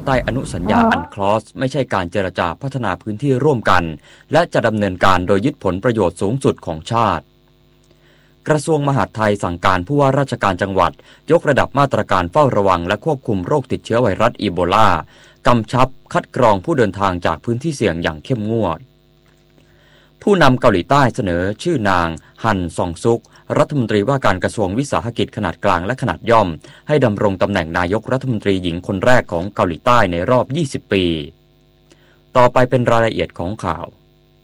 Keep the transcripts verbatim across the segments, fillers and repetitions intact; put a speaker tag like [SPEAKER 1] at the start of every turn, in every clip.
[SPEAKER 1] ใต้อนุสัญญาอันคลอสไม่ใช่การเจรจาพัฒนาพื้นที่ร่วมกันและจะดำเนินการโดยยึดผลประโยชน์สูงสุดของชาติกระทรวงมหาดไทยสั่งการผู้ว่าราชการจังหวัดยกระดับมาตรการเฝ้าระวังและควบคุมโรคติดเชื้อไวรัสอีโบลากำชับคัดกรองผู้เดินทางจากพื้นที่เสี่ยงอย่างเข้มงวดผู้นำเกาหลีใต้เสนอชื่อนางฮันซองซุกรัฐมนตรีว่าการกระทรวงวิสาหกิจขนาดกลางและขนาดย่อมให้ดำรงตำแหน่งนายกรัฐมนตรีหญิงคนแรกของเกาหลีใต้ในรอบยี่สิบปีต่อไปเป็นรายละเอียดของข่าว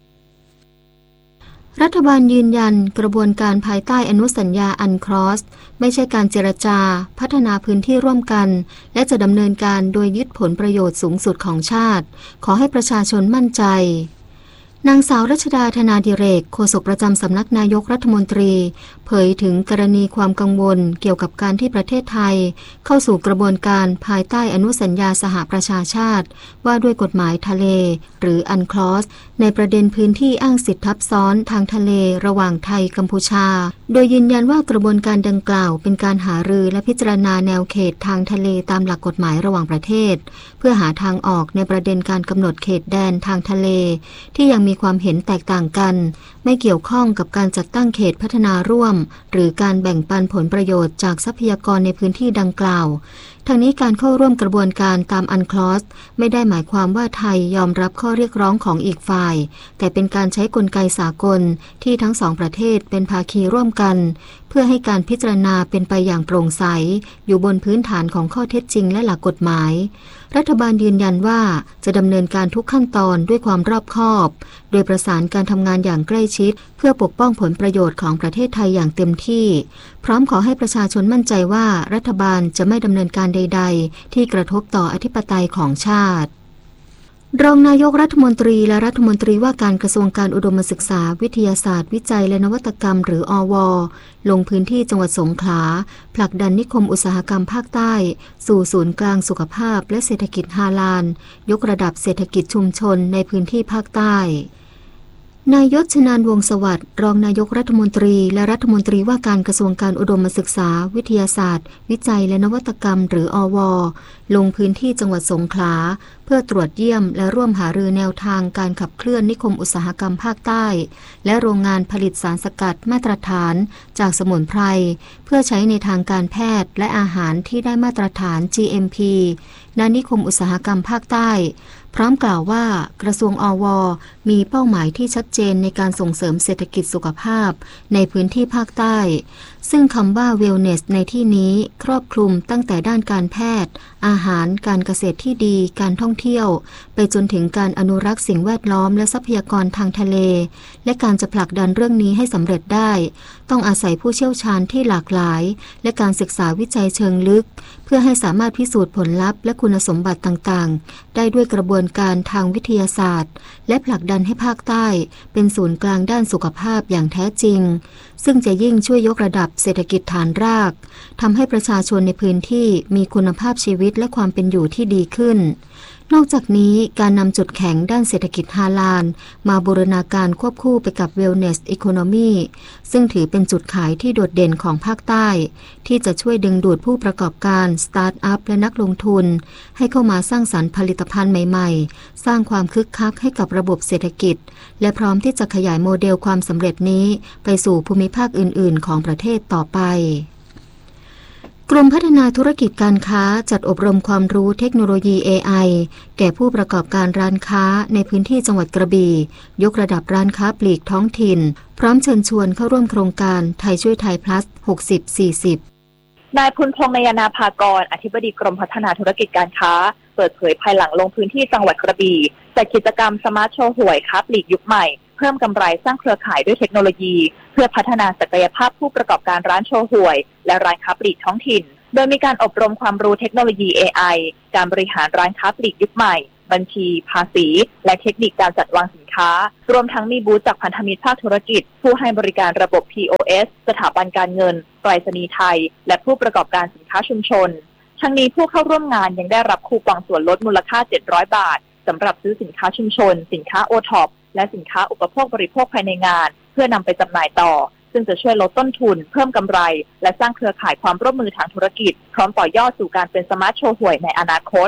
[SPEAKER 2] รัฐบาลยืนยันกระบวนการภายใต้อนุสัญญาอันคลอสไม่ใช่การเจรจาพัฒนาพื้นที่ร่วมกันและจะดำเนินการโดยยึดผลประโยชน์สูงสุดของชาติขอให้ประชาชนมั่นใจนางสาวรัชดาธนาดิเรกโฆษกประจำสำนักนายกรัฐมนตรีเผยถึงกรณีความกังวลเกี่ยวกับการที่ประเทศไทยเข้าสู่กระบวนการภายใต้อนุสัญญาสหประชาชาติว่าด้วยกฎหมายทะเลหรืออันคลอสในประเด็นพื้นที่อ้างสิทธิทับซ้อนทางทะเลระหว่างไทยกัมพูชาโดยยืนยันว่ากระบวนการดังกล่าวเป็นการหารือและพิจารณาแนวเขตทางทะเลตามหลักกฎหมายระหว่างประเทศเพื่อหาทางออกในประเด็นการกำหนดเขตแดนทางทะเลที่ยังมีความเห็นแตกต่างกันไม่เกี่ยวข้องกับการจัดตั้งเขตพัฒนาร่วมหรือการแบ่งปันผลประโยชน์จากทรัพยากรในพื้นที่ดังกล่าวทั้งนี้การเข้าร่วมกระบวนการตามอันคลอสไม่ได้หมายความว่าไทยยอมรับข้อเรียกร้องของอีกฝ่ายแต่เป็นการใช้กลไกสากลที่ทั้งสองประเทศเป็นภาคีร่วมกันเพื่อให้การพิจารณาเป็นไปอย่างโปร่งใสอยู่บนพื้นฐานของข้อเท็จจริงและหลักกฎหมายรัฐบาลยืนยันว่าจะดำเนินการทุกขั้นตอนด้วยความรอบคอบโดยประสานการทำงานอย่างใกล้ชิดเพื่อปกป้องผลประโยชน์ของประเทศไทยอย่างเต็มที่พร้อมขอให้ประชาชนมั่นใจว่ารัฐบาลจะไม่ดำเนินการใดๆที่กระทบต่ออธิปไตยของชาติรองนายกรัฐมนตรีและรัฐมนตรีว่าการกระทรวงการอุดมศึกษาวิทยาศาสตร์วิจัยและนวัตกรรมหรืออว.ลงพื้นที่จังหวัดสงขลาผลักดันนิคมอุตสาหกรรมภาคใต้สู่ศูนย์กลางสุขภาพและเศรษฐกิจฮาลาลยกระดับเศรษฐกิจชุมชนในพื้นที่ภาคใต้นายยศ ชนานวงศ์สวัสดิ์รองนายกรัฐมนตรีและรัฐมนตรีว่าการกระทรวงการอุดมศึกษาวิทยาศาสตร์วิจัยและนวัตกรรมหรืออว.ลงพื้นที่จังหวัดสงขลาเพื่อตรวจเยี่ยมและร่วมหารือแนวทางการขับเคลื่อนนิคมอุตสาหกรรมภาคใต้และโรงงานผลิตสารสกัดมาตรฐานจากสมุนไพรเพื่อใช้ในทางการแพทย์และอาหารที่ได้มาตรฐาน จี เอ็ม พี ณ นิคมอุตสาหกรรมภาคใต้พร้อมกล่าวว่ากระทรวงอว.มีเป้าหมายที่ชัดเจนในการส่งเสริมเศรษฐกิจสุขภาพในพื้นที่ภาคใต้ซึ่งคำว่า wellness ในที่นี้ครอบคลุมตั้งแต่ด้านการแพทย์อาหารการเกษตรที่ดีการท่องเที่ยวไปจนถึงการอนุรักษ์สิ่งแวดล้อมและทรัพยากรทางทะเลและการจะผลักดันเรื่องนี้ให้สำเร็จได้ต้องอาศัยผู้เชี่ยวชาญที่หลากหลายและการศึกษาวิจัยเชิงลึกเพื่อให้สามารถพิสูจน์ผลลัพธ์และคุณสมบัติต่างๆได้ด้วยกระบวนการทางวิทยาศาสตร์และผลักดันให้ภาคใต้เป็นศูนย์กลางด้านสุขภาพอย่างแท้จริงซึ่งจะยิ่งช่วยยกระดับเศรษฐกิจฐานรากทำให้ประชาชนในพื้นที่มีคุณภาพชีวิตและความเป็นอยู่ที่ดีขึ้นนอกจากนี้การนำจุดแข็งด้านเศรษฐกิจฮาลาลมาบูรณาการควบคู่ไปกับ Wellness Economy ซึ่งถือเป็นจุดขายที่โดดเด่นของภาคใต้ที่จะช่วยดึงดูดผู้ประกอบการสตาร์ทอัพและนักลงทุนให้เข้ามาสร้างสรรค์ผลิตภัณฑ์ใหม่ๆสร้างความคึกคักให้กับระบบเศรษฐกิจและพร้อมที่จะขยายโมเดลความสำเร็จนี้ไปสู่ภูมิภาคอื่นๆของประเทศต่อไปกรมพัฒนาธุรกิจการค้าจัดอบรมความรู้เทคโนโลยี เอ ไอ แก่ผู้ประกอบการร้านค้าในพื้นที่จังหวัดกระบี่ยกระดับร้านค้าปลีกท้องถิ่นพร้อมเชิญชวนเข้าร่วมโครงการไทยช่วยไทย plus หกสิบ สี่สิบ
[SPEAKER 3] นายพุนพงษ์นายนาภากรอธิบดีกรมพัฒนาธุรกิจการค้าเปิดเผยภายหลังลงพื้นที่จังหวัดกระบี่จัดกิจกรรมสมาร์ทโชว์หวยค้าปลีกยุคใหม่เพิ่มกำไรสร้างเครือข่ายด้วยเทคโนโลยีเพื่อพัฒนาศักยภาพผู้ประกอบการร้านโชว์หวยและร้านค้าปลีกท้องถิ่นโดยมีการอบรมความรู้เทคโนโลยี เอ ไอ การบริหารร้านค้าปลีกยุคใหม่บัญชีภาษีและเทคนิคการจัดวางสินค้ารวมทั้งมีบูธจากพันธมิตรภาคธุรกิจผู้ให้บริการระบบ พี โอ เอส สถาบันการเงินไปรษณีย์ไทยและผู้ประกอบการสินค้าชุมชนทั้งนี้ผู้เข้าร่วมงานยังได้รับคูปองส่วนลดมูลค่าเจ็ดร้อยบาทสำหรับซื้อสินค้าชุมชนสินค้า โอ ท็อป และสินค้าอุปโภคบริโภคภายในงานเพื่อนำไปจำหน่ายต่อซึ่งจะช่วยลดต้นทุนเพิ่มกำไรและสร้างเครือข่ายความร่วมมือทางธุรกิจพร้อมต่อยอดสู่การเป็นสมาร์ทโชว์หวยในอนาคต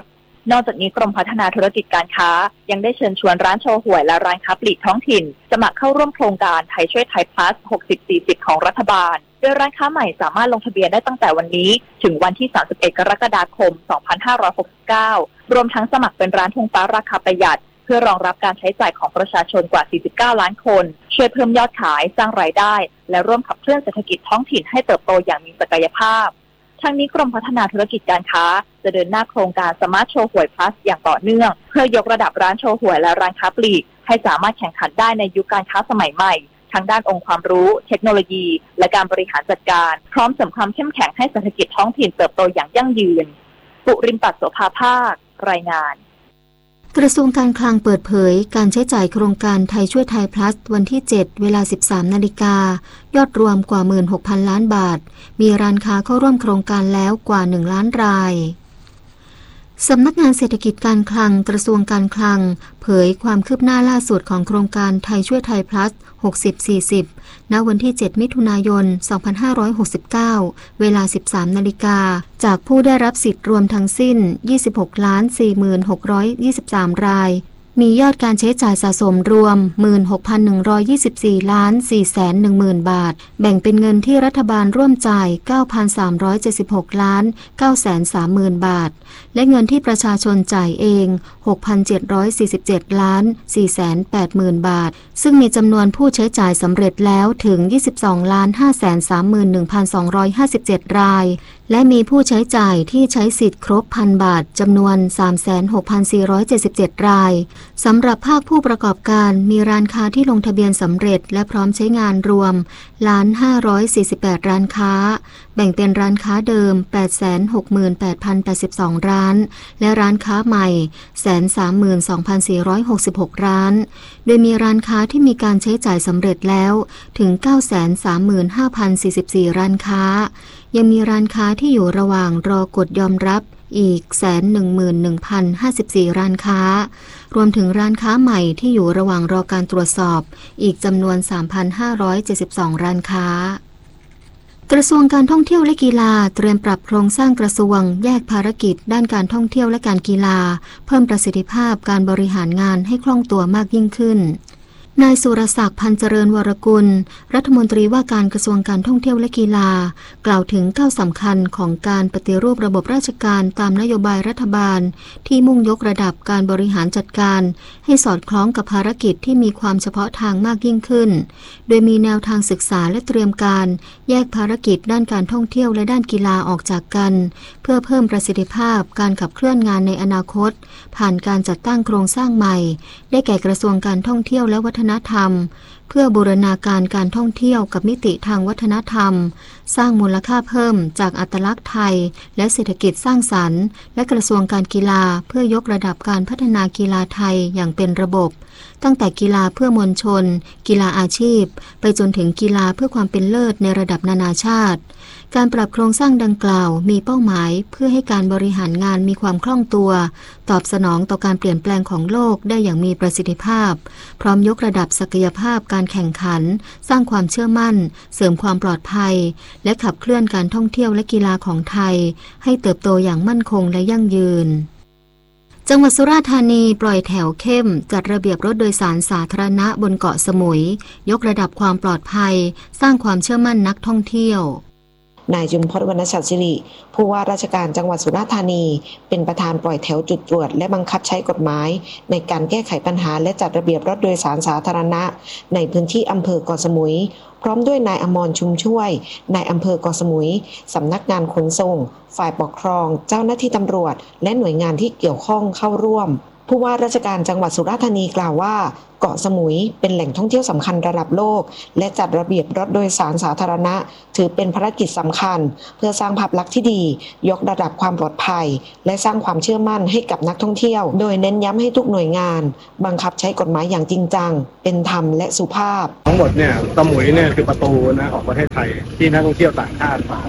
[SPEAKER 3] นอกจากนี้กรมพัฒนาธุรกิจการค้ายังได้เชิญชวนร้านโชห่วยและร้านค้าปลีกท้องถิ่นสมัครเข้าร่วมโครงการไทยช่วยไทย plus หกสิบ สี่สิบ ของรัฐบาลโดยร้านค้าใหม่สามารถลงทะเบียนได้ตั้งแต่วันนี้ถึงวันที่สามสิบเอ็ดกรกฎาคมสองพันห้าร้อยหกสิบเก้ารวมทั้งสมัครเป็นร้านธงฟ้าราคาประหยัดเพื่อรองรับการใช้จ่ายของประชาชนกว่าสี่สิบเก้าล้านคนช่วยเพิ่มยอดขายสร้างรายได้และร่วมขับเคลื่อนเศรษฐกิจท้องถิ่นให้เติบโตอย่างมีศักยภาพทั้งนี้กรมพัฒนาธุรกิจการค้าจะเดินหน้าโครงการสมาร์ทโชห่วย plus อย่างต่อเนื่องเพื่อยกระดับร้านโชห่วยและร้านค้าปลีกให้สามารถแข่งขันได้ในยุคการค้าสมัยใหม่ทั้งด้านองค์ความรู้เทคโนโลยีและการบริหารจัดการพร้อมเสริมความเข้มแข็งให้เศรษฐกิจท้องถิ่นเติบโตอย่างยั่งยืนปุริมปัตโสภาภาครายงาน
[SPEAKER 2] กระทรวงการคลังเปิดเผยการใช้จ่ายโครงการไทยช่วยไทย plus วันที่เจ็ดเวลา สิบสามนาฬิกายอดรวมกว่า หนึ่งหมื่นหกพัน ล้านบาทมีร้านค้าเข้าร่วมโครงการแล้วกว่าหนึ่งล้านรายสำนักงานเศรษฐกิจการคลังกระทรวงการคลังเผยความคืบหน้าล่าสุดของโครงการไทยช่วยไทย plus หกสิบ สี่สิบณวันที่เจ็ดมิถุนายนสองพันห้าร้อยหกสิบเก้าเวลา สิบสามนาฬิกาจากผู้ได้รับสิทธิ์รวมทั้งสิ้น ยี่สิบหกล้านสี่หมื่นหกร้อยยี่สิบสาม รายมียอดการใช้จ่ายสะสมรวม หนึ่งหมื่นหกพันหนึ่งร้อยยี่สิบสี่ล้านสี่แสนหนึ่งหมื่น บาทแบ่งเป็นเงินที่รัฐบาลร่วมจ่าย เก้าพันสามร้อยเจ็ดสิบหกล้านเก้าแสนสามหมื่น บาทและเงินที่ประชาชนจ่ายเอง หกพันเจ็ดร้อยสี่สิบเจ็ดล้านสี่แสนแปดหมื่น บาทซึ่งมีจำนวนผู้ใช้จ่ายสำเร็จแล้วถึง ยี่สิบสองล้านห้าแสนสามหมื่นหนึ่งพันสองร้อยห้าสิบเจ็ด รายและมีผู้ใช้จ่ายที่ใช้สิทธิ์ครบ หนึ่งพัน บาทจำนวน สามแสนหกพันสี่ร้อยเจ็ดสิบเจ็ด รายสำหรับภาคผู้ประกอบการมีร้านค้าที่ลงทะเบียนสำเร็จและพร้อมใช้งานรวม หนึ่งล้านห้าร้อยสี่สิบแปด ร้านค้าแบ่งเป็นร้านค้าเดิม แปดแสนหกหมื่นแปดพันแปดสิบสอง ร้านและร้านค้าใหม่ หนึ่งแสนสามหมื่นสองพันสี่ร้อยหกสิบหก ร้านโดยมีร้านค้าที่มีการใช้จ่ายสำเร็จแล้วถึง เก้าแสนสามหมื่นห้าพันสี่สิบสี่ ร้านค้ายังมีร้านค้าที่อยู่ระหว่างรอกดยอมรับอีก หนึ่งแสนหนึ่งหมื่นหนึ่งพันห้าสิบสี่ ร้านค้ารวมถึงร้านค้าใหม่ที่อยู่ระหว่างรอการตรวจสอบอีกจำนวน สามพันห้าร้อยเจ็ดสิบสอง ร้านค้ากระทรวงการท่องเที่ยวและกีฬาเตรียมปรับโครงสร้างกระทรวงแยกภารกิจด้านการท่องเที่ยวและการกีฬาเพิ่มประสิทธิภาพการบริหารงานให้คล่องตัวมากยิ่งขึ้นนายสุรศักดิ์พันเจริญวรกุลรัฐมนตรีว่าการกระทรวงการท่องเที่ยวและกีฬากล่าวถึงก้าวสำคัญของการปฏิรูประบบราชการตามนโยบายรัฐบาลที่มุ่งยกระดับการบริหารจัดการให้สอดคล้องกับภารกิจที่มีความเฉพาะทางมากยิ่งขึ้นโดยมีแนวทางศึกษาและเตรียมการแยกภารกิจด้านการท่องเที่ยวและด้านกีฬาออกจากกันเพื่อเพิ่มประสิทธิภาพการขับเคลื่อนงานในอนาคตผ่านการจัดตั้งโครงสร้างใหม่ได้แก่กระทรวงการท่องเที่ยวและวัฒนธรรมเพื่อบูรณาการการท่องเที่ยวกับมิติทางวัฒนธรรมสร้างมูลค่าเพิ่มจากอัตลักษณ์ไทยและเศรษฐกิจสร้างสรรค์และกระทรวงการกีฬาเพื่อยกระดับการพัฒนากีฬาไทยอย่างเป็นระบบตั้งแต่กีฬาเพื่อมวลชนกีฬาอาชีพไปจนถึงกีฬาเพื่อความเป็นเลิศในระดับนานาชาติการปรับโครงสร้างดังกล่าวมีเป้าหมายเพื่อให้การบริหารงานมีความคล่องตัวตอบสนองต่อการเปลี่ยนแปลงของโลกได้อย่างมีประสิทธิภาพพร้อมยกระดับศักยภาพการแข่งขันสร้างความเชื่อมั่นเสริมความปลอดภัยและขับเคลื่อนการท่องเที่ยวและกีฬาของไทยให้เติบโตอย่างมั่นคงและยั่งยืนจังหวัดสุราษฎร์ธานีปล่อยแถวเข้มจัดระเบียบรถโดยสารสาธารณะบนเกาะสมุยยกระดับความปลอดภัยสร้างความเชื่อมั่นนักท่องเที่ยวน
[SPEAKER 4] ายจุมพจน์ วรรณชัดศิริผู้ว่าราชการจังหวัดสุราษฎร์ธานีเป็นประธานปล่อยแถวจุดตรวจและบังคับใช้กฎหมายในการแก้ไขปัญหาและจัดระเบียบรถโดยสารสาธารณะในพื้นที่อำเภอเกาะสมุยพร้อมด้วยนายอมรชุมช่วยนายอำเภอเกาะสมุยสำนักงานขนส่งฝ่ายปกครองเจ้าหน้าที่ตำรวจและหน่วยงานที่เกี่ยวข้องเข้าร่วมผู้ว่าราชการจังหวัดสุราษฎร์ธานีกล่าวว่าเกาะสมุยเป็นแหล่งท่องเที่ยวสำคัญระดับโลกและจัดระเบียบรถโดยสารสาธารณะถือเป็นภารกิจสำคัญเพื่อสร้างภาพลักษณ์ที่ดียกระดับความปลอดภัยและสร้างความเชื่อมั่นให้กับนักท่องเที่ยวโดยเน้นย้ำให้ทุกหน่วยงานบังคับใช้กฎหมายอย่างจริงจังเป็นธรรมและสุภาพ
[SPEAKER 5] ทั้งหมดเนี่ยสมุยเนี่ยคือประตูนะออกประเทศไทยที่นักท่องเที่ยวต่างชาติมา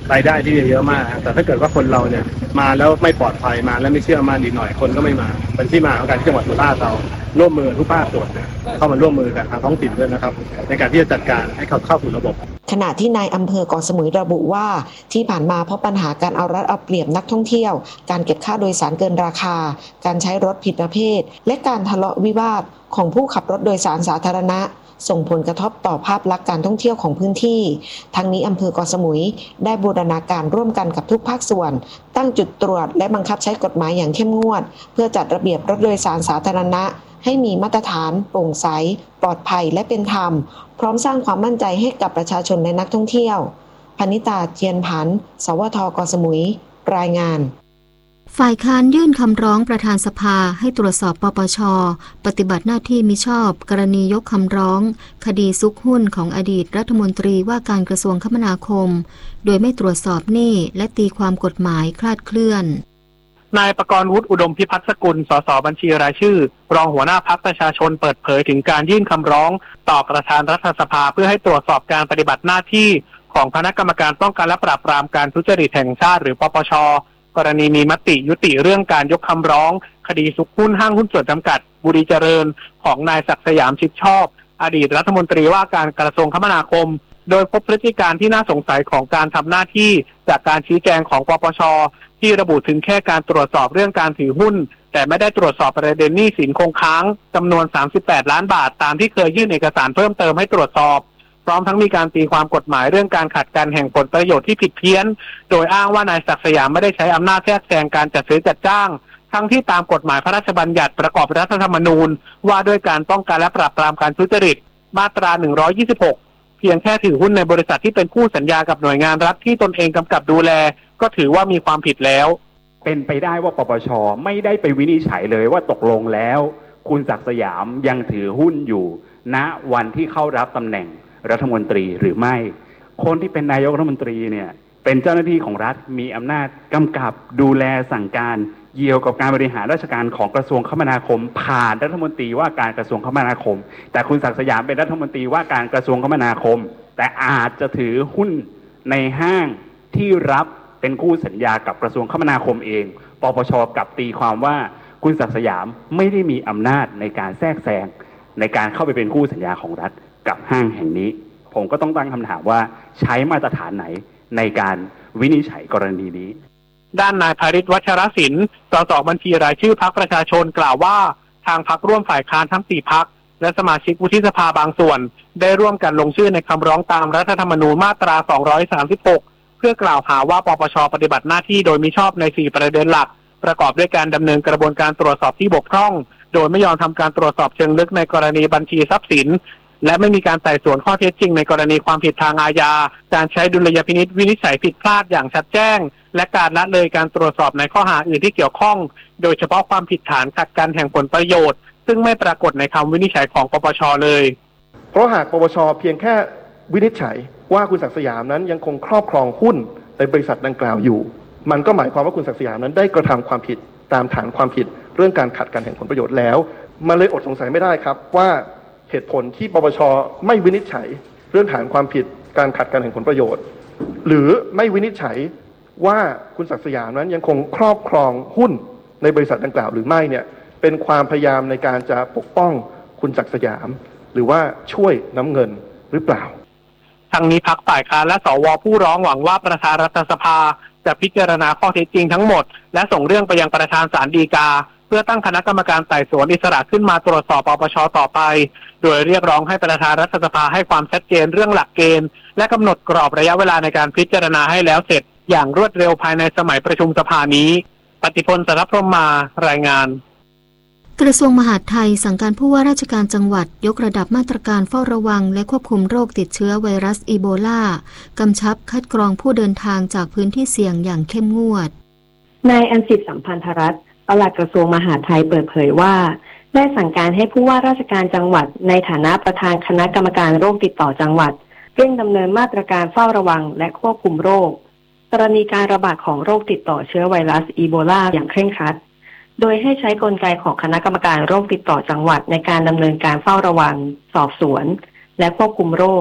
[SPEAKER 5] รายได้ที่เยอะมากแต่ถ้าเกิดว่าคนเราเนี่ยมาแล้วไม่ปลอดภัยมาแล้วไม่เชื่อมั่นอีกหน่อยคนก็ไม่มาเป็นที่มาของการจังหวัดสุราษฎร์เราร่วมมือทุกภาคส่วนเนี่ยเข้ามาร่วมมือกับทางท้องถิ่นด้วยนะครับในการที่จะจัดการให้เขาเข้าสู่ระบบ
[SPEAKER 4] ขณะที่นายอำเภอเกาะสมุยระบุว่าที่ผ่านมาเพราะปัญหาการเอารัดเอาเปรียบนักท่องเที่ยวการเก็บค่าโดยสารเกินราคาการใช้รถผิดประเภทและการทะเลาะวิวาทของผู้ขับรถโดยสารสาธารณะส่งผลกระทบต่อภาพลักษณ์การท่องเที่ยวของพื้นที่ทั้งนี้อำเภอเกาะสมุยได้บูรณาการร่วมกันกับทุกภาคส่วนตั้งจุดตรวจและบังคับใช้กฎหมายอย่างเข้มงวดเพื่อจัดระเบียบรถโดยสารสาธารณะให้มีมาตรฐานโปร่งใสปลอดภัยและเป็นธรรมพร้อมสร้างความมั่นใจให้กับประชาชนและนักท่องเที่ยวพนิตาเจียนผันสวท.เกาะสมุยรายงาน
[SPEAKER 2] ฝ่ายค้านยื่นคำร้องประธานสภาให้ตรวจสอบปปช.ปฏิบัติหน้าที่มิชอบกรณียกคำร้องคดีซุกหุ้นของอดีตรัฐมนตรีว่าการกระทรวงคมนาคมโดยไม่ตรวจสอบหนี้และตีความกฎหมายคลาดเคลื่อน
[SPEAKER 6] นายประกรณ์วุฒิอุดมพิพัฒน์สกุลสสบัญชีรายชื่อรองหัวหน้าพรรคประชาชนเปิดเผยถึงการยื่นคำร้องต่อประธานรัฐสภาเพื่อให้ตรวจสอบการปฏิบัติหน้าที่ของคณะกรรมการป้องกันและปราบปรามการทุจริตแห่งชาติหรือปปช.กรณีมีมติยุติเรื่องการยกคำร้องคดีซุกหุ้นห้างหุ้นส่วนจำกัดบุรีเจริญของนายศักดิ์สยามชิดชอบอดีตรัฐมนตรีว่าการกระทรวงคมนาคมโดยพบพฤติการที่น่าสงสัยของการทำหน้าที่จากการชี้แจงของปปช.ที่ระบุถึงแค่การตรวจสอบเรื่องการถือหุ้นแต่ไม่ได้ตรวจสอบประเด็นหนี้สินคงค้างจำนวนสามสิบแปดล้านบาทตามที่เคยยื่นเอกสารเพิ่มเติมให้ตรวจสอบพร้อมทั้งมีการตีความกฎหมายเรื่องการขัดกันแห่งผลประโยชน์ที่ผิดเพี้ยนโดยอ้างว่านายศักดิ์สยามไม่ได้ใช้อำนาจแทรกแซงการจัดซื้อจัดจ้างทั้งที่ตามกฎหมายพระราชบัญญัติประกอบรัฐธรรมนูญว่าด้วยการป้องกันและปราบปรามการทุจริตมาตราหนึ่งร้อยยี่สิบหกเพียงแค่ถือหุ้นในบริษัทที่เป็นคู่สัญญากับหน่วยงานรัฐที่ตนเองกำกับดูแลก็ถือว่ามีความผิดแล้ว
[SPEAKER 7] เป็นไปได้ว่าปปช.ไม่ได้ไปวินิจฉัยเลยว่าตกลงแล้วคุณศักดิ์สยามยังถือหุ้นอยู่ณวันที่เข้ารับตำแหน่งรัฐมนตรีหรือไม่คนที่เป็นนายกรัฐมนตรีเนี่ยเป็นเจ้าหน้าที่ของรัฐมีอำนาจกำกับดูแลสั่งการเกี่ยวกับการบริหารราชการของกระทรวงคมนาคมผ่านรัฐมนตรีว่าการกระทรวงคมนาคมแต่คุณศักดิ์สยามเป็นรัฐมนตรีว่าการกระทรวงคมนาคมแต่อาจจะถือหุ้นในห้างที่รับเป็นคู่สัญญากับกระทรวงคมนาคมเองปปช.กลับตีความว่าคุณศักดิ์สยามไม่ได้มีอำนาจในการแทรกแซงในการเข้าไปเป็นคู่สัญญาของรัฐกับห้างแห่งนี้ผมก็ต้องตั้งคำถามว่าใช้มาตรฐานไหนในการวินิจฉัยกรณีนี้
[SPEAKER 6] ด้านนายภริษฐ์วัชรศิลป์สสบัญชีรายชื่อพรรคประชาชนกล่าวว่าทางพรรคร่วมฝ่ายค้านทั้งสี่พรรคและสมาชิกวุฒิสภาบางส่วนได้ร่วมกันลงชื่อในคำร้องตามรัฐธรรมนูญมาตราสองร้อยสามสิบหกเพื่อกล่าวหาว่าปปช.ปฏิบัติหน้าที่โดยมิชอบในสี่ประเด็นหลักประกอบด้วยการดำเนินกระบวนการตรวจสอบที่บกพร่องโดยไม่ยอมทำการตรวจสอบเชิงลึกในกรณีบัญชีทรัพย์สินและไม่มีการไต่สวนข้อเท็จจริงในกรณีความผิดทางอาญาการใช้ดุลยพินิจวินิจฉัยผิดพลาดอย่างชัดแจ้งและการละเลยการตรวจสอบในข้อหาอื่นที่เกี่ยวข้องโดยเฉพาะความผิดฐานขัดกันแห่งผลประโยชน์ซึ่งไม่ปรากฏในคำวินิจฉัยของปปช.เลย
[SPEAKER 5] เพราะหากปปช.เพียงแค่วินิจฉัยว่าคุณศักดิ์สยามนั้นยังคงครอบครองหุ้นในบริษัทดังกล่าวอยู่มันก็หมายความว่าคุณศักดิ์สยามนั้นได้กระทำความผิดตามฐานความผิดเรื่องการขัดกันแห่งผลประโยชน์แล้วมันเลยอดสงสัยไม่ได้ครับว่าเหตุผลที่ปปช.ไม่วินิจฉัยเรื่องฐานความผิดการขัดกันแห่งผลประโยชน์หรือไม่วินิจฉัยว่าคุณศักดิ์สยามนั้นยังคงครอบครองหุ้นในบริษัทดังกล่าวหรือไม่เนี่ยเป็นความพยายามในการจะปกป้องคุณศักดิ์สยามหรือว่าช่วยน้ำเงินหรือเปล่า
[SPEAKER 6] ทั้งนี้พรรคฝ่ายค้านและสวผู้ร้องหวังว่าประธานรัฐสภาจะพิจารณาข้อเท็จจริงทั้งหมดและส่งเรื่องไปยังประธานศาลฎีกาเพื่อตั้งคณะกรรมการไต่สวนอิสระขึ้นมาตรวจสอบปปช.ต่อไปโดยเรียกร้องให้ประธานรัฐสภาให้ความชัดเจนเรื่องหลักเกณฑ์และกำหนดกรอบระยะเวลาในการพิจารณาให้แล้วเสร็จอย่างรวดเร็วภายในสมัยประชุมสภานี้ปฏิพล สัทธพรหมมารายงาน
[SPEAKER 2] กระทรวงมหาดไทยสั่งการผู้ว่าราชการจังหวัดยกระดับมาตรการเฝ้าระวังและควบคุมโรคติดเชื้อไวรัสอีโบลากำชับคัดกรองผู้เดินทางจากพื้นที่เสี่ยงอย่างเข้มงวด
[SPEAKER 8] นายอัญชิตสัมพันธรัตน์ปลัดกระทรวงมหาดไทยเปิดเผยว่าได้สั่งการให้ผู้ว่าราชการจังหวัดในฐานะประธานคณะกรรมการโรคติดต่อจังหวัดเร่งดำเนินมาตรการเฝ้าระวังและควบคุมโรคกรณีการระบาดของโรคติดต่อเชื้อไวรัสอีโบลาอย่างเคร่งครัดโดยให้ใช้กลไกของคณะกรรมการโรคติดต่อจังหวัดในการดำเนินการเฝ้าระวังสอบสวนและควบคุมโรค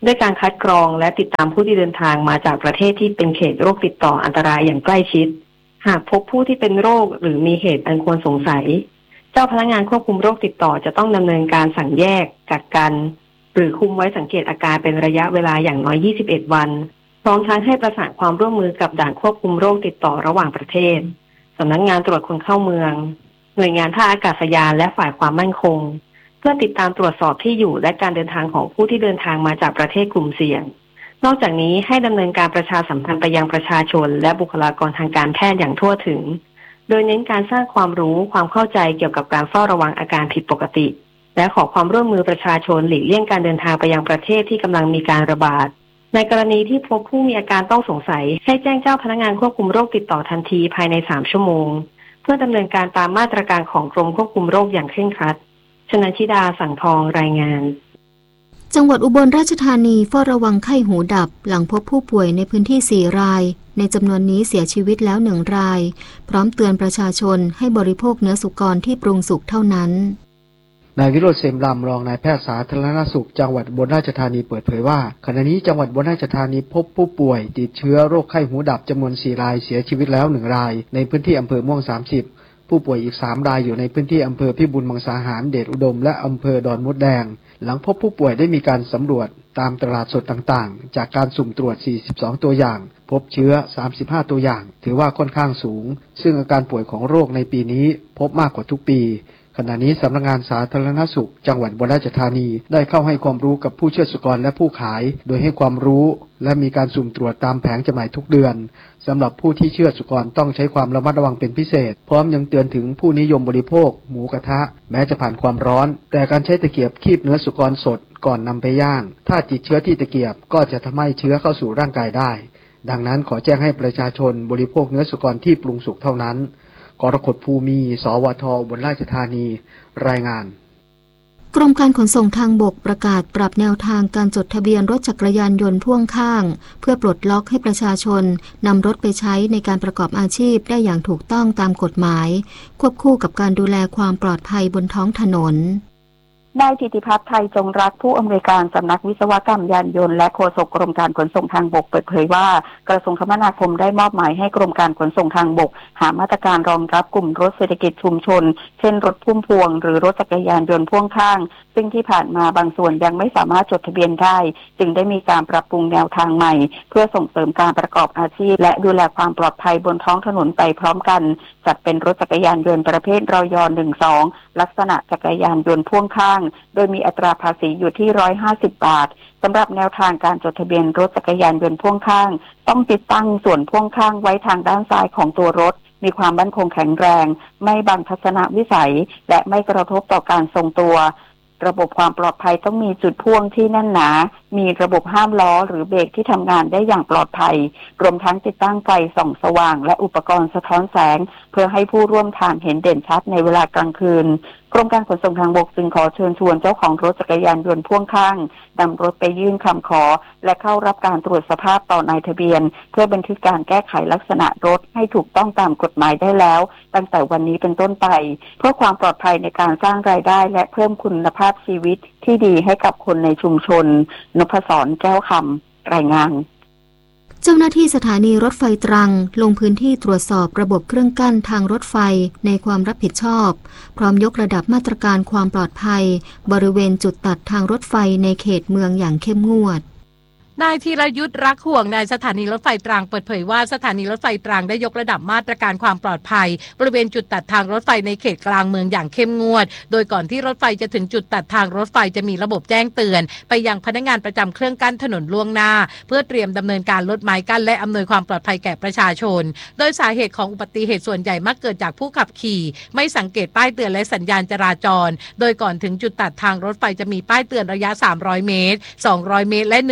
[SPEAKER 8] ด้วยการคัดกรองและติดตามผู้ที่เดินทางมาจากประเทศที่เป็นเขตโรคติดต่ออันตรายอย่างใกล้ชิดหากพบผู้ที่เป็นโรคหรือมีเหตุอันควรสงสัยเจ้าพนักงานควบคุมโรคติดต่อจะต้องดำเนินการสั่งแยกกักกันหรือคุมไว้สังเกตอาการเป็นระยะเวลาอย่างน้อยยี่สิบเอ็ดวันพร้อมทั้งให้ประสานความร่วมมือกับด่านควบคุมโรคติดต่อระหว่างประเทศสำนักงานตรวจคนเข้าเมืองหน่วยงานท่าอากาศยานและฝ่ายความมั่นคงเพื่อติดตามตรวจสอบที่อยู่และการเดินทางของผู้ที่เดินทางมาจากประเทศกลุ่มเสี่ยงนอกจากนี้ให้ดำเนินการประชาสัมพันธ์ไปยังประชาชนและบุคลากรทางการแพทย์อย่างทั่วถึงโดยเน้นการสร้างความรู้ความเข้าใจเกี่ยวกับการเฝ้าระวังอาการผิดปกติและขอความร่วมมือประชาชนหลีกเลี่ยงการเดินทางไปยังประเทศที่กำลังมีการระบาดในกรณีที่พบผู้มีอาการต้องสงสัยให้แจ้งเจ้าพนักงานควบคุมโรคติดต่อทันทีภายในสามชั่วโมงเพื่อดำเนินการตามมาตรการของกรมควบคุมโรคอย่างเคร่งครัดชนันชิดาสังทองรายงาน
[SPEAKER 2] จังหวัดอุบลราชธานีเฝ้าระวังไข้หูดับหลังพบผู้ป่วยในพื้นที่สี่รายในจำนวนนี้เสียชีวิตแล้วหนึ่งรายพร้อมเตือนประชาชนให้บริโภคเนื้อสุกรที่ปรุงสุกเท่านั้น
[SPEAKER 9] นายวิโรจน์เสมรำรองนายแพทย์สาธารณสุขจังหวัดอุบลราชธานีเปิดเผยว่าขณะนี้จังหวัดอุบลราชธานีพบผู้ป่วยติดเชื้อโรคไข้หูดับจำนวนสี่รายเสียชีวิตแล้วหนึ่งรายในพื้นที่อำเภอม่วงสามสิบผู้ป่วยอีกสามรายอยู่ในพื้นที่อำเภอพิบูลมังสาหารเดชอุดมและอำเภอดอนมดแดงหลังพบผู้ป่วยได้มีการสำรวจตามตลาดสดต่างๆจากการสุ่มตรวจสี่สิบสองตัวอย่างพบเชื้อสามสิบห้าตัวอย่างถือว่าค่อนข้างสูงซึ่งอาการป่วยของโรคในปีนี้พบมากกว่าทุกปีขณะนี้สำนักงานสาธารณสุขจังหวัดอุบลราชธานีได้เข้าให้ความรู้กับผู้เชื่อสุกรและผู้ขายโดยให้ความรู้และมีการสุ่มตรวจตามแผงจำหน่ายทุกเดือนสำหรับผู้ที่เชื่อสุกรต้องใช้ความระมัดระวังเป็นพิเศษพร้อมยังเตือนถึงผู้นิยมบริโภคหมูกระทะแม้จะผ่านความร้อนแต่การใช้ตะเกียบคีบเนื้อสุกรสดก่อนนำไปย่างถ้าติดเชื้อที่ตะเกียบก็จะทำให้เชื้อเข้าสู่ร่างกายได้ดังนั้นขอแจ้งให้ประชาชนบริโภคเนื้อสุกรที่ปรุงสุกเท่านั้นกรกฎภูมิสวทอุบลราชธานีรายงาน
[SPEAKER 2] กรมการขนส่งทางบกประกาศปรับแนวทางการจดทะเบียนรถจักรยานยนต์พ่วงข้างเพื่อปลดล็อกให้ประชาชนนำรถไปใช้ในการประกอบอาชีพได้อย่างถูกต้องตามกฎหมายควบคู่กับการดูแลความปลอดภัยบนท้องถนน
[SPEAKER 3] นายธิติพัฒน์ไทยจงรักผู้อำนวยการสำนักวิศวกรรมยานยนต์และโฆษกกรมการขนส่งทางบกเปิดเผยว่ากระทรวงคมนาคมได้มอบหมายให้กรมการขนส่งทางบกหามาตรการรองรับกลุ่มรถเศรษฐกิจชุมชนเช่นรถพุ่มพวงหรือรถจักรยานยนต์พ่วงข้างซึ่งที่ผ่านมาบางส่วนยังไม่สามารถจดทะเบียนได้จึงได้มีการปรับปรุงแนวทางใหม่เพื่อส่งเสริมการประกอบอาชีพและดูแลความปลอดภัยบนท้องถนนไปพร้อมกันจัดเป็นรถจักรยานยนต์ประเภทรย หนึ่ง สอง ลักษณะจักรยานยนต์พ่วงข้างโดยมีอัตราภาษีอยู่ที่หนึ่งร้อยห้าสิบบาทสำหรับแนวทางการจดทะเบียนรถจักรยานยนต์พ่วงข้างต้องติดตั้งส่วนพ่วงข้างไว้ทางด้านซ้ายของตัวรถมีความมั่นคงแข็งแรงไม่บังทัศนวิสัยและไม่กระทบต่อการทรงตัวระบบความปลอดภัยต้องมีจุดพ่วงที่แน่นหนามีระบบห้ามล้อหรือเบรกที่ทำงานได้อย่างปลอดภัยรวมทั้งติดตั้งไฟส่องสว่างและอุปกรณ์สะท้อนแสงเพื่อให้ผู้ร่วมทางเห็นเด่นชัดในเวลากลางคืนกรมการขนส่งทางบกจึงขอเชิญชวนเจ้าของรถจักรยานยนต์พ่วงข้างนำรถไปยื่นคำขอและเข้ารับการตรวจสภาพต่อนายทะเบียนเพื่อบันทึกการแก้ไขลักษณะรถให้ถูกต้องตามกฎหมายได้แล้วตั้งแต่วันนี้เป็นต้นไปเพื่อความปลอดภัยในการสร้างรายได้และเพิ่มคุณภาพชีวิตที่ดีให้กับคนในชุมชนนพศรแก้วคำรายงาน
[SPEAKER 2] เจ้าหน้าที่สถานีรถไฟตรังลงพื้นที่ตรวจสอบระบบเครื่องกั้นทางรถไฟในความรับผิดชอบพร้อมยกระดับมาตรการความปลอดภัยบริเวณจุดตัดทางรถไฟในเขตเมืองอย่างเข้มงวด
[SPEAKER 10] นายธีรยุทธ์รักห่วงนายสถานีรถไฟตรังเปิดเผยว่าสถานีรถไฟตรังได้ยกระดับมาตรการความปลอดภัยบริเวณจุดตัดทางรถไฟในเขตกลางเมืองอย่างเข้มงวดโดยก่อนที่รถไฟจะถึงจุดตัดทางรถไฟจะมีระบบแจ้งเตือนไปยังพนักงานประจำเครื่องกั้นถนนล่วงหน้าเพื่อเตรียมดำเนินการลดไม้กั้นและอำนวยความปลอดภัยแก่ประชาชนโดยสาเหตุของอุบัติเหตุส่วนใหญ่มักเกิดจากผู้ขับขี่ไม่สังเกตป้ายเตือนและสัญญาณจราจรโดยก่อนถึงจุดตัดทางรถไฟจะมีป้ายเตือนระยะสามร้อยเมตรสองร้อยเมตรและหนึ่งร้อยเม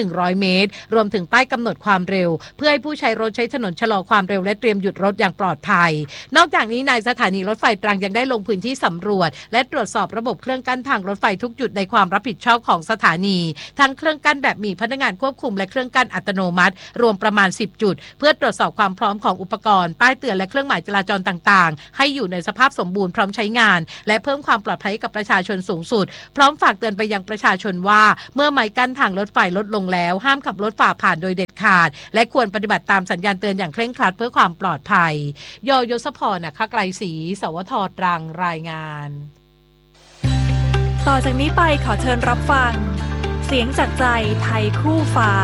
[SPEAKER 10] ตรรวมถึงป้ายกำหนดความเร็วเพื่อให้ผู้ใช้รถใช้ถนนชะลอความเร็วและเตรียมหยุดรถอย่างปลอดภัยนอกจากนี้นายสถานีรถไฟตรังยังได้ลงพื้นที่สำรวจและตรวจสอบระบบเครื่องกั้นทางรถไฟทุกจุดในความรับผิดชอบของสถานีทั้งเครื่องกั้นแบบมีพนักงานควบคุมและเครื่องกั้นอัตโนมัติรวมประมาณสิบจุดเพื่อตรวจสอบความพร้อมของอุปกรณ์ป้ายเตือนและเครื่องหมายจราจรต่างๆให้อยู่ในสภาพสมบูรณ์พร้อมใช้งานและเพิ่มความปลอดภัยกับประชาชนสูงสุดพร้อมฝากเตือนไปยังประชาชนว่าเมื่อไม้กั้นทางรถไฟลดลงแล้วห้ามขับรถฝ่าผ่านโดยเด็ดขาดและควรปฏิบัติตามสัญญาณเตือนอย่างเคร่งครัดเพื่อความปลอดภัยยยศพรนะคะไกลศรีสวทตรังรายงาน
[SPEAKER 11] ต่อจากนี้ไปขอเชิญรับฟังเสียงจากใจไทยคู่ฟ้า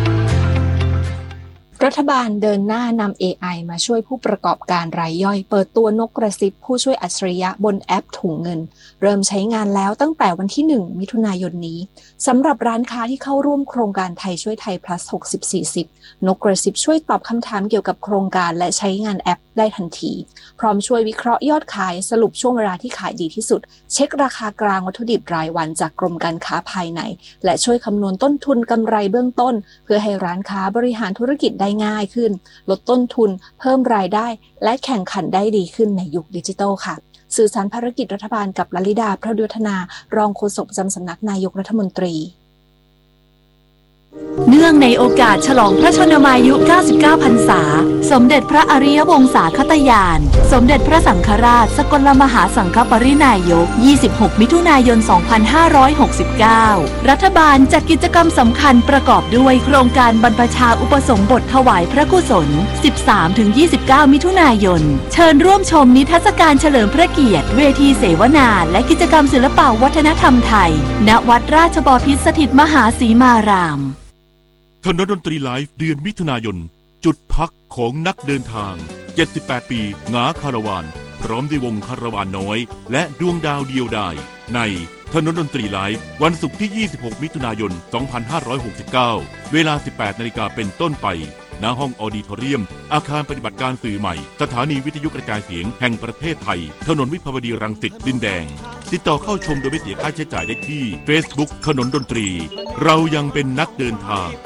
[SPEAKER 12] รัฐบาลเดินหน้านำ เอ ไอ มาช่วยผู้ประกอบการรายย่อยเปิดตัวนกกระซิบผู้ช่วยอัจฉริยะบนแอปถุงเงินเริ่มใช้งานแล้วตั้งแต่วันที่หนึ่งมิถุนายนนี้สำหรับร้านค้าที่เข้าร่วมโครงการไทยช่วยไทย plus หกสิบ สี่สิบนกกระซิบช่วยตอบคำถามเกี่ยวกับโครงการและใช้งานแอปได้ทันทีพร้อมช่วยวิเคราะห์ยอดขายสรุปช่วงเวลาที่ขายดีที่สุดเช็คราคากลางวัตถุดิบรายวันจากกรมการค้าภายในและช่วยคำนวณต้นทุนกำไรเบื้องต้นเพื่อให้ร้านค้าบริหารธุรกิจได้ง่ายขึ้นลดต้นทุนเพิ่มรายได้และแข่งขันได้ดีขึ้นในยุคดิจิทัลค่ะสื่อสารภารกิจรัฐบาลกับลลิดาพระดุฒนารองโฆษกประจำสำนักนายกรัฐมนตรี
[SPEAKER 11] เนื่องในโอกาสฉลองพระชนมายุเก้าสิบเก้าพรรษาสมเด็จพระอริยวงศาคตญาณสมเด็จพระสังฆราชสกลมหาสังฆปรินายกยี่สิบหกมิถุนายนสองพันห้าร้อยหกสิบเก้ารัฐบาลจัดกิจกรรมสำคัญประกอบด้วยโครงการบรรพชาอุปสมบทถวายพระกุศล สิบสามถึงยี่สิบเก้า มิถุนายนเชิญร่วมชมนิทรรศการเฉลิมพระเกียรติเวทีเสวนาและกิจกรรมศิลปวัฒนธรรมไทยณวัดราชบพิตรสถิตมหาสีมาราม
[SPEAKER 13] ถนนดนตรีไลฟ์เดือนมิถุนายนจุดพักของนักเดินทางเจ็ดสิบแปดปีหงาคาราวานพร้อมด้วยวงคาราวานน้อยและดวงดาวเดียวดายในถนนดนตรีไลฟ์วันศุกร์ที่ยี่สิบหกมิถุนายนสองพันห้าร้อยหกสิบเก้าเวลา สิบแปดนาฬิกาเป็นต้นไปณห้องออดิทอเรียมอาคารปฏิบัติการสื่อใหม่สถานีวิทยุกระจายเสียงแห่งประเทศไทยถนนวิภาวดีรังสิตดินแดงติดต่อเข้าชมโดยไม่เสียค่าใช้จ่ายได้ที่ Facebook ถนนดนตรีเรายังเป็นนักเดินทาง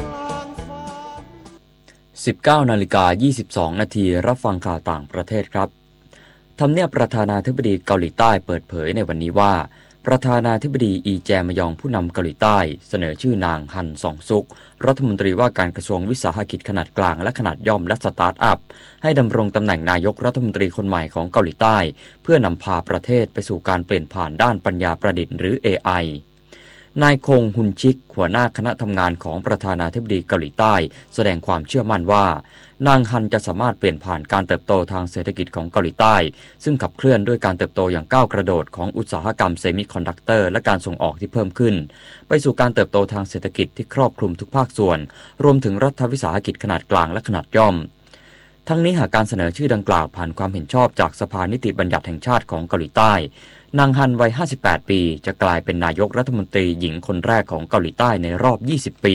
[SPEAKER 1] สิบเก้านาฬิกายี่สิบสองนาทีรับฟังข่าวต่างประเทศครับทำเนียบประธานาธิบดีเกาหลีใต้เปิดเผยในวันนี้ว่าประธานาธิบดีอีแจมยองผู้นำเกาหลีใต้เสนอชื่อนางฮันซองซุกรัฐมนตรีว่าการกระทรวงวิสาหกิจขนาดกลางและขนาดย่อมและสตาร์ทอัพให้ดำรงตำแหน่งนายกรัฐมนตรีคนใหม่ของเกาหลีใต้เพื่อนำพาประเทศไปสู่การเปลี่ยนผ่านด้านปัญญาประดิษฐ์หรือ เอ ไอ นายคงฮุนชิกหัวหน้าคณะทำงานของประธานาธิบดีเกาหลีใต้แสดงความเชื่อมั่นว่านางฮันจะสามารถเปลี่ยนผ่านการเติบโตทางเศรษฐกิจของเกาหลีใต้ซึ่งขับเคลื่อนด้วยการเติบโตอย่างก้าวกระโดดของอุตสาหกรรมเซมิคอนดักเตอร์และการส่งออกที่เพิ่มขึ้นไปสู่การเติบโตทางเศรษฐกิจที่ครอบคลุมทุกภาคส่วนรวมถึงรัฐวิสาหกิจขนาดกลางและขนาดย่อมทั้งนี้หากการเสนอชื่อดังกล่าวผ่านความเห็นชอบจากสภานิติบัญญัติแห่งชาติของเกาหลีใต้นางฮันวัยห้าสิบแปดปีจะกลายเป็นนายกรัฐมนตรีหญิงคนแรกของเกาหลีใต้ในรอบยี่สิบปี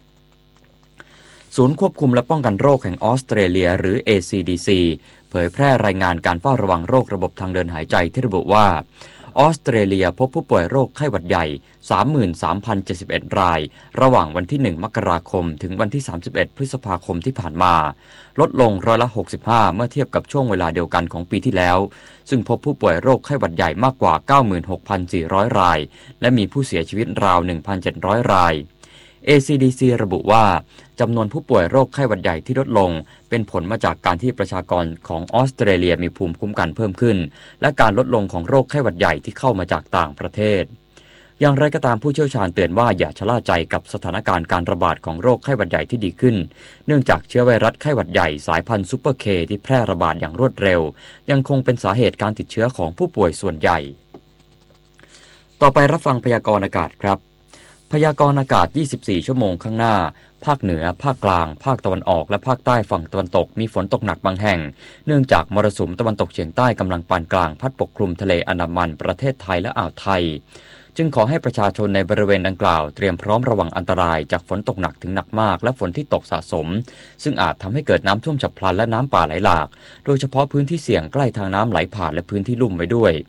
[SPEAKER 1] ศูนย์ควบคุมและป้องกันโรคแห่งออสเตรเลียหรือ เอ ซี ดี ซี เผยแพร่รายงานการเฝ้าระวังโรคระบบทางเดินหายใจที่ระบุว่าออสเตรเลียพบผู้ป่วยโรคไข้หวัดใหญ่ สามหมื่นสามพันเจ็ดสิบเอ็ด รายระหว่างวันที่หนึ่งมกราคมถึงวันที่สามสิบเอ็ดพฤษภาคมที่ผ่านมาลดลงร้อยละหกสิบห้าเมื่อเทียบกับช่วงเวลาเดียวกันของปีที่แล้วซึ่งพบผู้ป่วยโรคไข้หวัดใหญ่มากกว่า เก้าหมื่นหกพันสี่ร้อย รายและมีผู้เสียชีวิตราว หนึ่งพันเจ็ดร้อย รายเอ ซี ดี ซี ระบุว่าจำนวนผู้ป่วยโรคไข้หวัดใหญ่ที่ลดลงเป็นผลมาจากการที่ประชากรของออสเตรเลียมีภูมิคุ้มกันเพิ่มขึ้นและการลดลงของโรคไข้หวัดใหญ่ที่เข้ามาจากต่างประเทศอย่างไรก็ตามผู้เชี่ยวชาญเตือนว่าอย่าชะล่าใจกับสถานการณ์การระบาดของโรคไข้หวัดใหญ่ที่ดีขึ้นเนื่องจากเชื้อไวรัสไข้หวัดใหญ่สายพันธุ์ซูเปอร์เคที่แพร่ระบาดอย่างรวดเร็วยังคงเป็นสาเหตุการติดเชื้อของผู้ป่วยส่วนใหญ่ต่อไปรับฟังพยากรณ์อากาศครับพยากรณ์อากาศยี่สิบสี่ชั่วโมงข้างหน้าภาคเหนือภาคกลางภาคตะวันออกและภาคใต้ฝั่งตะวันตกมีฝนตกหนักบางแห่งเนื่องจากมรสุมตะวันตกเฉียงใต้กำลังปานกลางพัดปกคลุมทะเลอันดามันประเทศไทยและอ่าวไทยจึงขอให้ประชาชนในบริเวณดังกล่าวเตรียมพร้อมระวังอันตรายจากฝนตกหนักถึงหนักมากและฝนที่ตกสะสมซึ่งอาจทำให้เกิดน้ำท่วมฉับพลันและน้ำป่าไหลหลากโดยเฉพาะพื้นที่เสี่ยงใกล้ทางน้ำไหลผ่านและพื้นที่ลุ่มไว้ด้วย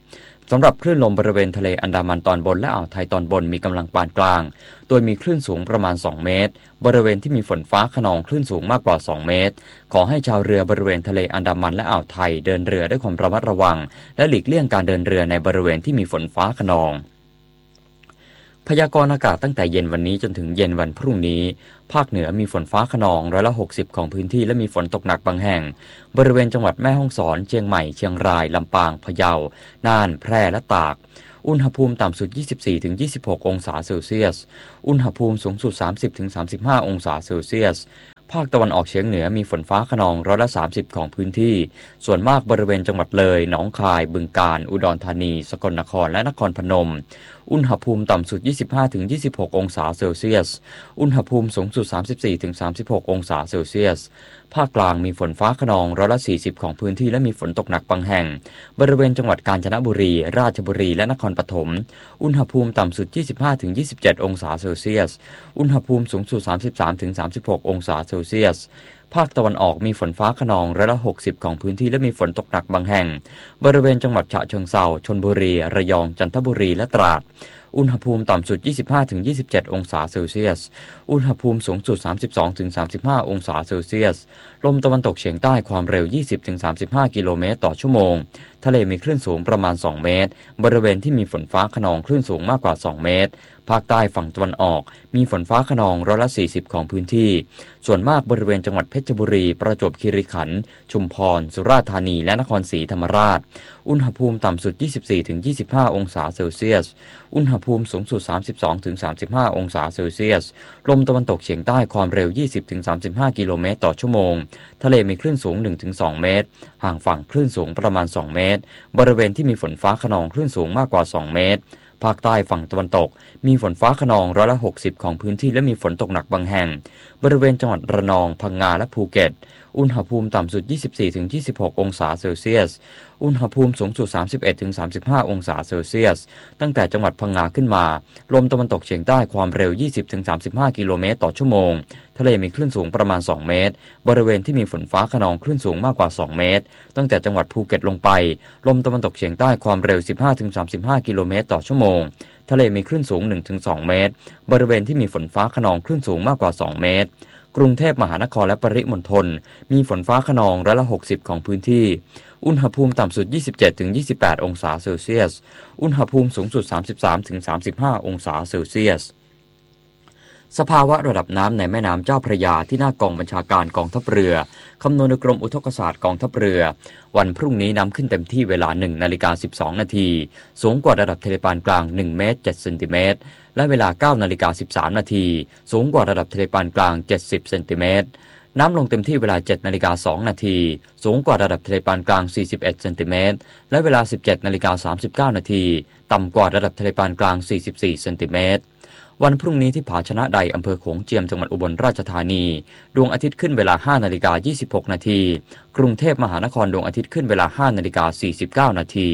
[SPEAKER 1] สำหรับคลื่นลมบริเวณทะเลอันดามันตอนบนและอ่าวไทยตอนบนมีกำลังปานกลางโดยมีคลื่นสูงประมาณสองเมตรบริเวณที่มีฝนฟ้าคะนองคลื่นสูงมากกว่าสองเมตรขอให้ชาวเรือบริเวณทะเลอันดามันและอ่าวไทยเดินเรือด้วยความระมัดระวังและหลีกเลี่ยงการเดินเรือในบริเวณที่มีฝนฟ้าคะนองพยากรณ์อากาศตั้งแต่เย็นวันนี้จนถึงเย็นวันพรุ่งนี้ภาคเหนือมีฝนฟ้าคะนองร้อยละหกสิบของพื้นที่และมีฝนตกหนักบางแห่งบริเวณจังหวัดแม่ฮ่องสอนเชียงใหม่เชียงรายลำปางพะเยาน่านแพร่และตากอุณหภูมิต่ำสุด ยี่สิบสี่ถึงยี่สิบหก องศาเซลเซียสอุณหภูมิสูงสุด สามสิบถึงสามสิบห้า องศาเซลเซียสภาคตะวันออกเฉียงเหนือมีฝนฟ้าคะนองร้อยละสามสิบของพื้นที่ส่วนมากบริเวณจังหวัดเลยหนองคายบึงกาฬอุดรธานีสกลนครและนครพนมอุณหภูมิต่ำสุด ยี่สิบห้าถึงยี่สิบหก องศาเซลเซียสอุณหภูมิสูงสุด สามสิบสี่ถึงสามสิบหก องศาเซลเซียสภาคกลางมีฝนฟ้าคะนองร้อยละสี่สิบของพื้นที่และมีฝนตกหนักบางแห่งบริเวณจังหวัดกาญจนบุรีราชบุรีและนครปฐมอุณหภูมิต่ำสุด ยี่สิบห้าถึงยี่สิบเจ็ด องศาเซลเซียสอุณหภูมิสูงสุด สามสิบสามถึงสามสิบหก องศาเซลเซียสภาคตะวันออกมีฝนฟ้าคะนองร้อยละหกสิบของพื้นที่และมีฝนตกหนักบางแห่งบริเวณจังหวัดฉะเชิงเทราชลบุรีระยองจันทบุรีและตราดอุณหภูมิต่ำสุด ยี่สิบห้าถึงยี่สิบเจ็ด องศาเซลเซียสอุณหภูมิสูงสุด สามสิบสองถึงสามสิบห้า องศาเซลเซียสลมตะวันตกเฉียงใต้ความเร็ว ยี่สิบถึงสามสิบห้า กิโลเมตรต่อชั่วโมงทะเลมีคลื่นสูงประมาณสองเมตรบริเวณที่มีฝนฟ้าคะนองคลื่นสูงมากกว่าสองเมตรภาคใต้ฝั่งตะวันออกมีฝนฟ้าคะนองร้อยละสี่สิบของพื้นที่ส่วนมากบริเวณจังหวัดเพชรบุรีประจวบคีรีขันธ์ชุมพรสุราษฎร์ธานีและนครศรีธรรมราชอุณหภูมิต่ำสุด ยี่สิบสี่ถึงยี่สิบห้า องศาเซลเซียสอุณหภูมิสูงสุด สามสิบสองถึงสามสิบห้า องศาเซลเซียสลมตะวันตกเฉียงใต้ความเร็ว ยี่สิบถึงสามสิบห้า กิโลเมตรต่อชั่วโมงทะเลมีคลื่นสูง หนึ่งถึงสอง เมตรห่างฝั่งคลื่นสูงประมาณสองเมตรบริเวณที่มีฝนฟ้าคะนองคลื่นสูงมากกว่าสองเมตรภาคใต้ฝั่งตะวันตกมีฝนฟ้าคะนองร้อยละหกสิบของพื้นที่และมีฝนตกหนักบางแห่งบริเวณจังหวัดระนองพังงาและภูเก็ตอุณหภูมิต่ำสุด ยี่สิบสี่ถึงยี่สิบหก องศาเซลเซียสอุณหภูมิสูงสุด สามสิบเอ็ดถึงสามสิบห้า องศาเซลเซียสตั้งแต่จังหวัดพังงาขึ้นมาลมตะวันตกเฉียงใต้ความเร็ว ยี่สิบถึงสามสิบห้า กิโลเมตรต่อชั่วโมงทะเลมีคลื่นสูงประมาณสองเมตรบริเวณที่มีฝนฟ้าคะนองคลื่นสูงมากกว่าสองเมตรตั้งแต่จังหวัดภูเก็ตลงไปลมตะวันตกเฉียงใต้ความเร็ว สิบห้าถึงสามสิบห้า กิโลเมตรต่อชั่วโมงทะเลมีคลื่นสูง หนึ่งถึงสอง เมตรบริเวณที่มีฝนฟ้าคะนองคลื่นสูงมากกว่าสองเมตรกรุงเทพมหานครและปริมณฑลมีฝนฟ้าคะนองร้อยละหกสิบของพื้นที่อุณหภูมิต่ำสุด ยี่สิบเจ็ดถึงยี่สิบแปด องศาเซลเซียสอุณหภูมิสูงสุด สามสิบสามถึงสามสิบห้า องศาเซลเซียสสภาวะระดับน้ำในแม่น้ำเจ้าพระยาที่หน้ากองบัญชาการกองทัพเรือคำนวณโดยกรมอุทกศาสตร์กองทัพเรือวันพรุ่งนี้น้ำขึ้นเต็มที่เวลา หนึ่งนาฬิกาสิบสอง นาทีสูงกว่าระดับทะเลปานกลาง หนึ่งเมตรเจ็ดเซนติเมตรและเวลา เก้านาฬิกาสิบสาม นาทีสูงกว่าระดับทะเลปานกลาง เจ็ดสิบ เซนติเมตรน้ำลงเต็มที่เวลา เจ็ดนาฬิกาสอง นาทีสูงกว่าระดับทะเลปานกลาง สี่สิบเอ็ด เซนติเมตรและเวลา สิบเจ็ดนาฬิกาสามสิบเก้า นาทีต่ำกว่าระดับทะเลปานกลาง สี่สิบสี่ เซนติเมตรวันพรุ่งนี้ที่ผาชนะใดอำเภอโขงเจียมจังหวัดอุบลราชธานีดวงอาทิตย์ขึ้นเวลา ห้านาฬิกายี่สิบหก นาทีกรุงเทพมหานครดวงอาทิตย์ขึ้นเวลา ห้านาฬิกาสี่สิบเก้า นาที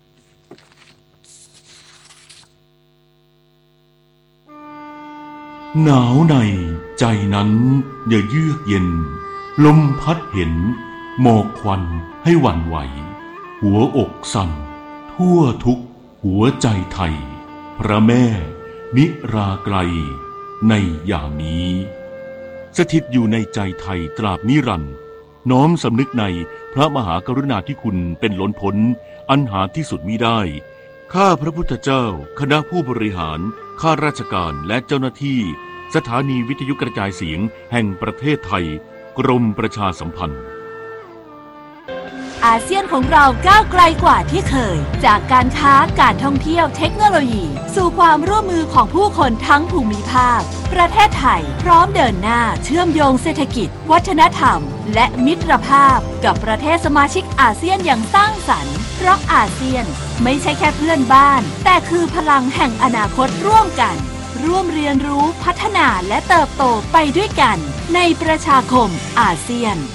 [SPEAKER 13] หนาวในใจนั้นอย่าเยือกเย็นลมพัดเห็นหมอกควันให้หวั่นไหวหัวอกสั่นทั่วทุกหัวใจไทยพระแม่นิราไกลในอย่างนี้สถิตอยู่ในใจไทยตราบนิรันดร์น้อมสำนึกในพระมหากรุณาธิคุณเป็นล้นพ้นอันหาที่สุดมิได้ข้าพระพุทธเจ้าคณะผู้บริหารข้าราชการและเจ้าหน้าที่สถานีวิทยุกระจายเสียงแห่งประเทศไทยกรมประชาสัมพันธ์
[SPEAKER 11] อาเซียนของเราก้าวไกลกว่าที่เคยจากการค้าการท่องเที่ยวเทคโนโลยีสู่ความร่วมมือของผู้คนทั้งภูมิภาคประเทศไทยพร้อมเดินหน้าเชื่อมโยงเศรษฐกิจวัฒนธรรมและมิตรภาพกับประเทศสมาชิกอาเซียนอย่างสร้างสรรค์เพราะอาเซียนไม่ใช่แค่เพื่อนบ้านแต่คือพลังแห่งอนาคตร่วมกันร่วมเรียนรู้พัฒนาและเติบโตไปด้วยกันในประชาคมอาเซียน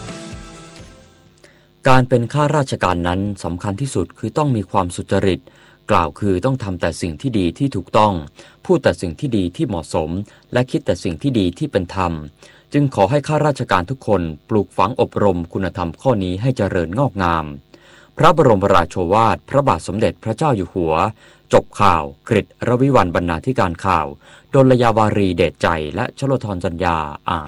[SPEAKER 1] การเป็นข้าราชการนั้นสำคัญที่สุดคือต้องมีความสุจริตกล่าวคือต้องทำแต่สิ่งที่ดีที่ถูกต้องพูดแต่สิ่งที่ดีที่เหมาะสมและคิดแต่สิ่งที่ดีที่เป็นธรรมจึงขอให้ข้าราชการทุกคนปลูกฝังอบรมคุณธรรมข้อนี้ให้เจริญงอกงามพพระบรมราโชวาทพระบาทสมเด็จพระเจ้าอยู่หัวจบข่าวกฤษ รวิวรรณบรรณาธิการข่าวดลยาวารีเดชใจและชโลธรจัญญาอ่าน